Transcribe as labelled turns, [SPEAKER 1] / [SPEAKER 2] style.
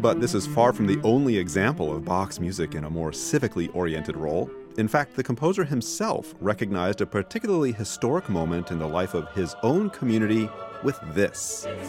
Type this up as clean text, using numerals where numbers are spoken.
[SPEAKER 1] But this is far from the only example of Bach's music in a more civically oriented role. In fact, the composer himself recognized a particularly historic moment in the life of his own community with this.